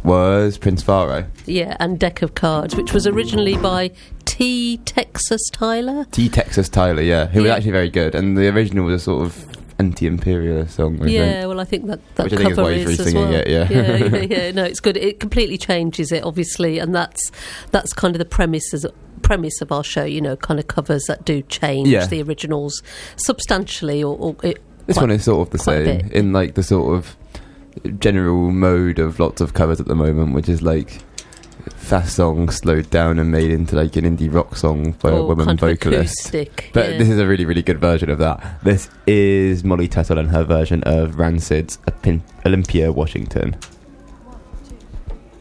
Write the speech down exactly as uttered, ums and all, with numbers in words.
was Prince Faro. Yeah, and Deck of Cards, which was originally by T. Texas Tyler. T. Texas Tyler, yeah, who Yeah. was actually very good. And the original was a sort of anti-imperialist song, I Yeah, think. well, I think that, that Which I think is cover why he's is as re-singing well. it, yeah. yeah, yeah, yeah. No, it's good. It completely changes it, obviously, and that's that's kind of the premises premise of our show. You know, kind of covers that do change Yeah. the originals substantially, or, or it, This quite- one is sort of the quite a same bit. in like the sort of general mode of lots of covers at the moment, which is like fast songs slowed down and made into like an indie rock song by a or woman kind of vocalist. acoustic, But yeah. this is a really, really good version of that. This is Molly Tuttle and her version of Rancid's Opin- Olympia, Washington.